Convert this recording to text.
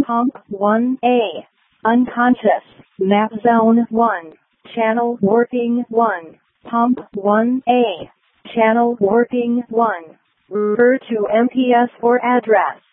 Pump 1A. Unconscious. Map Zone 1. Channel working 1. Pump 1A. Channel working 1. Refer to MPS for address.